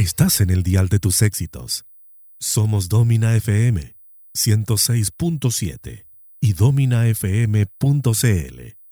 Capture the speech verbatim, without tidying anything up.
Estás en el dial de tus éxitos. Somos Domina F M ciento seis punto siete y domina f m punto c l.